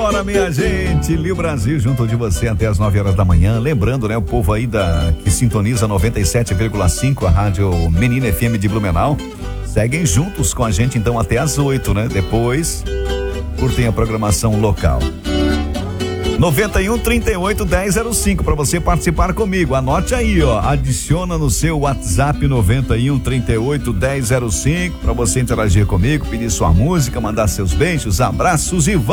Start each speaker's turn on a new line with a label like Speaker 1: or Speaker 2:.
Speaker 1: Vambora, minha gente, Lio Brasil junto de você até as 9 horas da manhã, lembrando, né, o povo aí que sintoniza 97,5 a rádio Menina FM de Blumenau, seguem juntos com a gente então até as 8, né, depois curtem a programação local. 91 38 1005 para você participar comigo. Anote aí, ó. Adiciona no seu WhatsApp 91 38 1005 para você interagir comigo, pedir sua música, mandar seus beijos, abraços e